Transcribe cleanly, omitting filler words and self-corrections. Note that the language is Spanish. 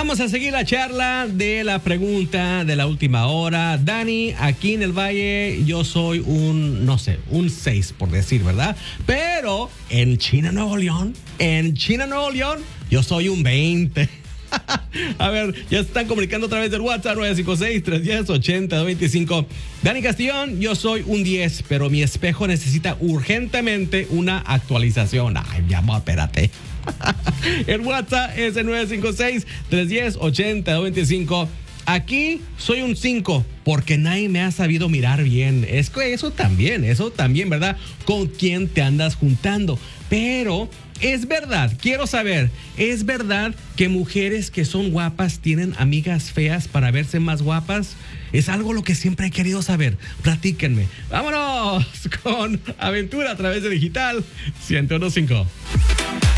Vamos a seguir la charla de la pregunta de la última hora. Dani, aquí en el Valle yo soy no sé, un 6 por decir, ¿verdad? Pero en China, Nuevo León, yo soy un 20. A ver, ya se están comunicando a través del WhatsApp 956-310-8025. Dani Castillón, yo soy un 10, pero mi espejo necesita urgentemente una actualización. Ay, mi amor, espérate. El WhatsApp es el 956-310-8025. Aquí soy un 5 porque nadie me ha sabido mirar bien. Es que eso también, ¿verdad? ¿Con quién te andas juntando? Pero es verdad, quiero saber, ¿es verdad que mujeres que son guapas tienen amigas feas para verse más guapas? Es algo lo que siempre he querido saber. Platíquenme. Vámonos con Aventura a través de Digital 101.5.